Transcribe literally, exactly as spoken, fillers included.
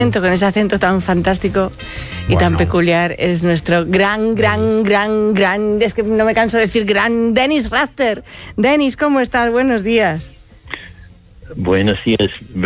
con ese acento tan fantástico y Bueno. tan peculiar, es nuestro gran, gran, gran, gran, es que no me canso de decir gran, Dennis Rafter. Dennis, ¿cómo estás? Buenos días. Buenos días.